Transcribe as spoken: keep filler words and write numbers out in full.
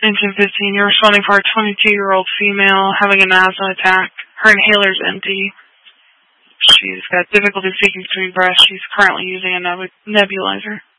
nineteen fifteen, you're responding for a twenty-two-year-old female having an asthma attack. Her inhaler's empty. She's got difficulty speaking between breaths. She's currently using a neb- nebulizer.